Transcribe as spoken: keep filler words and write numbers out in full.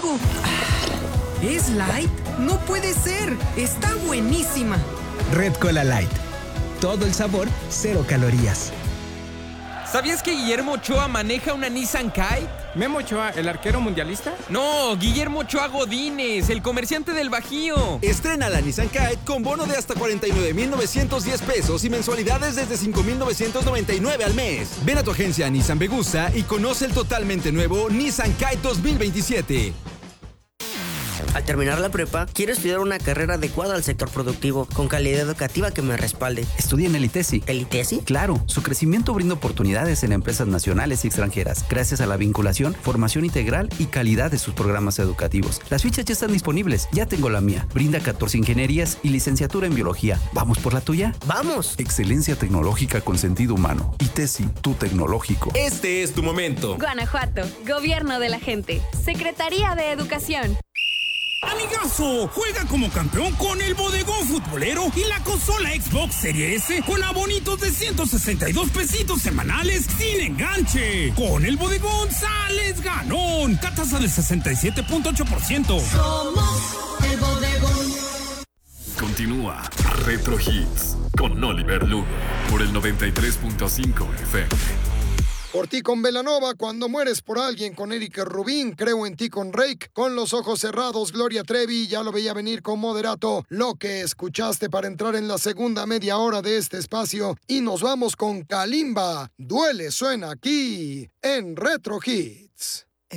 poco. ¿Es light? No puede ser. Está buenísima. Red Cola Light. Todo el sabor, cero calorías. ¿Sabías que Guillermo Ochoa maneja una Nissan Kite? ¿Memo Ochoa, el arquero mundialista? No, Guillermo Ochoa Godínez, el comerciante del Bajío. Estrena la Nissan Kite con bono de hasta cuarenta y nueve mil novecientos diez pesos y mensualidades desde cinco mil novecientos noventa y nueve al mes. Ven a tu agencia Nissan Vegusta y conoce el totalmente nuevo Nissan Kite dos mil veintisiete. Al terminar la prepa, quiero estudiar una carrera adecuada al sector productivo, con calidad educativa que me respalde. Estudia en el ITESI. ¿El ITESI? Claro, su crecimiento brinda oportunidades en empresas nacionales y extranjeras, gracias a la vinculación, formación integral y calidad de sus programas educativos. Las fichas ya están disponibles, ya tengo la mía. Brinda catorce ingenierías y licenciatura en biología. ¿Vamos por la tuya? ¡Vamos! Excelencia tecnológica con sentido humano. ITESI, tu tecnológico. Este es tu momento. Guanajuato, Gobierno de la Gente, Secretaría de Educación. Amigazo, juega como campeón con el bodegón futbolero y la consola Xbox Series S con abonitos de ciento sesenta y dos pesitos semanales sin enganche. Con el bodegón sales ganón. Tasa del sesenta y siete punto ocho por ciento. Somos el bodegón. Continúa Retro Hits con Oliver Lugo por el noventa y tres punto cinco F M. Por ti con Belanova, cuando mueres por alguien con Erika Rubín, creo en ti con Rake, con los ojos cerrados, Gloria Trevi, ya lo veía venir con Moderato, lo que escuchaste para entrar en la segunda media hora de este espacio, y nos vamos con Kalimba, Duele suena aquí en Retro Hits.